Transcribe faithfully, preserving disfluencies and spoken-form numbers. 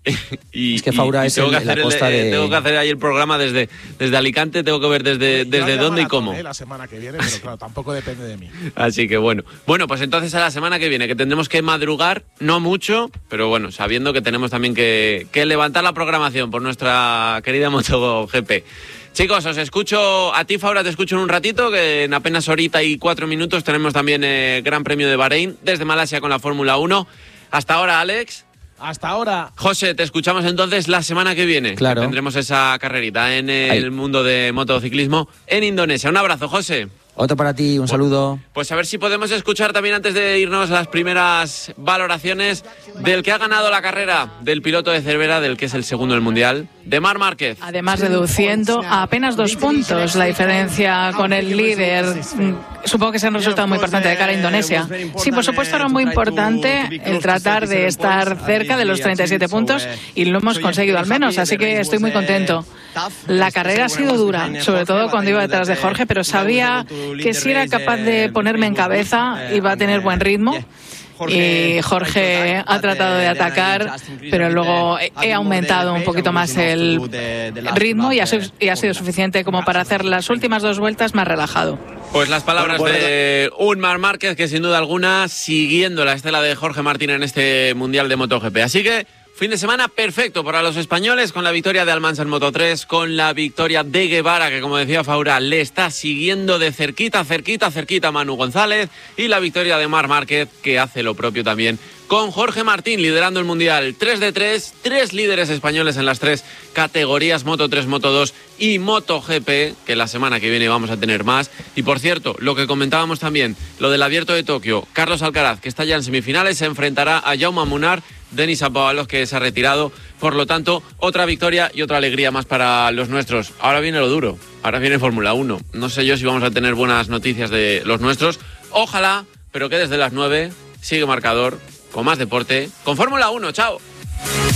y, es que Faura y, es y tengo, el, que hacer la costa el, de... tengo que hacer ahí el programa desde, desde Alicante, tengo que ver desde, desde dónde y cómo. La semana que viene, pero claro, tampoco depende de mí. Así que bueno. Bueno, pues entonces a la semana que viene, que tendremos que madrugar, no mucho, pero bueno, sabiendo que tenemos también que, que levantar la programación por nuestra querida MotoGP. Chicos, os escucho, a ti Faura te escucho en un ratito, que en apenas horita y cuatro minutos tenemos también el Gran Premio de Bahrein desde Malasia con la Fórmula uno. Hasta ahora, Alex. Hasta ahora. José, te escuchamos entonces la semana que viene. Claro. Que tendremos esa carrerita en el Ahí. mundo de motociclismo en Indonesia. Un abrazo, José. Otro para ti, un saludo. Pues a ver si podemos escuchar también antes de irnos las primeras valoraciones del que ha ganado la carrera, del piloto de Cervera, del que es el segundo del Mundial, de Marc Márquez. Además, reduciendo a apenas dos puntos la diferencia con el líder. Supongo que es un resultado muy importante de cara a Indonesia. Sí, por supuesto, era muy importante el tratar de estar cerca de los treinta y siete puntos y lo hemos conseguido al menos, así que estoy muy contento. La carrera ha sido dura, sobre todo cuando iba detrás de Jorge, pero sabía que si era capaz de ponerme en cabeza iba a tener buen ritmo. Y Jorge ha tratado de atacar, pero luego he aumentado un poquito más el ritmo y ha, y ha sido suficiente como para hacer las últimas dos vueltas más relajado. Pues las palabras de un Marc Márquez que sin duda alguna siguiendo la estela de Jorge Martín en este Mundial de MotoGP. Así que fin de semana perfecto para los españoles, con la victoria de Almansa en Moto tres, con la victoria de Guevara, que como decía Faura, le está siguiendo de cerquita, cerquita, cerquita a Manu González, y la victoria de Marc Márquez, que hace lo propio también con Jorge Martín liderando el Mundial. tres de tres, tres líderes españoles en las tres categorías, Moto tres, Moto dos y MotoGP, que la semana que viene vamos a tener más. Y por cierto, lo que comentábamos también, lo del Abierto de Tokio, Carlos Alcaraz, que está ya en semifinales, se enfrentará a Jaume Munar, Denis Shapovalov, que se ha retirado. Por lo tanto, otra victoria y otra alegría más para los nuestros. Ahora viene lo duro, ahora viene Fórmula uno. No sé yo si vamos a tener buenas noticias de los nuestros. Ojalá, pero que desde las nueve sigue marcador, con más deporte, con Fórmula uno. ¡Chao!